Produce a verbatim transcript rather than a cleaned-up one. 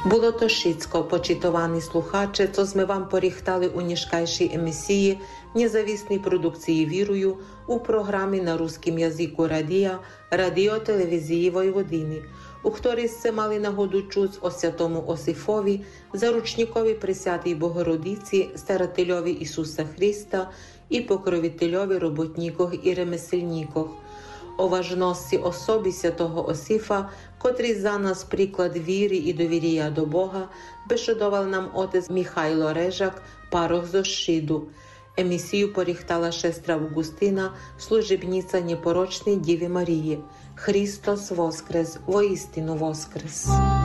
Було то шицько, почитовані слухаче, co sme вам поріхтали у ніжкайшій емісії независної продукції «Вірую» у програмі на русскім язику радія «Радіо телевізії Войводини», у ktorій сте мали нагоду чуть о святому Осифові, заручникові Пресвятій Богородиці, старателеві Ісуса Христа і покровительові роботнікох і ремесельнікох, о важності особи святого Осифа, котрий за нас приклад віри і довір'я до Бога, бешедував нам отець Михайло Режак, парох з Ощиду. Емісію поріхтала шестра Августина, служебниця непорочної Діви Марії. Христос воскрес, воістину воскрес!